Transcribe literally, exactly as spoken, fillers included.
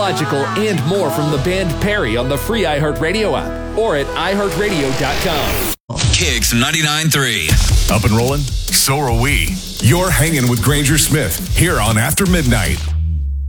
Logical and more from the band Perry on the free iHeartRadio app or at i heart radio dot com. Kicks ninety-nine point three. Up and rolling? So are we. You're hanging with Granger Smith here on After Midnight.